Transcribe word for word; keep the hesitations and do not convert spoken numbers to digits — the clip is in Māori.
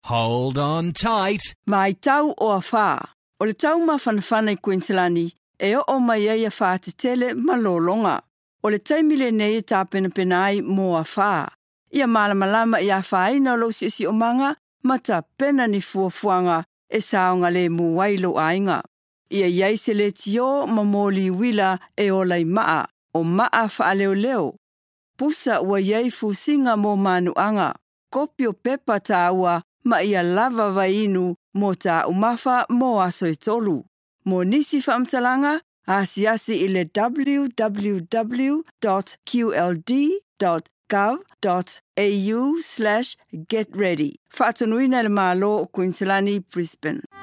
Hold on tight. Mai tau o a whā. O le tau mawhanawhana i Queenslandi, e o o mai ai a whā te tele malolonga. O le taimile nei e tāpena penai mō a whā. Ia malamalama i a whaina lo si si o manga, ma ta pena ni fuafuanga e saonga le muwailo ainga. Ia iai se le tio mamoli wila e o lai maa, o maa wha leo leo. Pusa ua iai fusinga mō manuanga. Kopio pepa tā ua ma ia lava vainu mō tā umafa mō aso e tolu. Mō nisi whaamtalanga, asi asi i le w w w dot q l d dot gov dot a u slash get ready. Whaatanuina le malo o Queenslandi, Brisbane.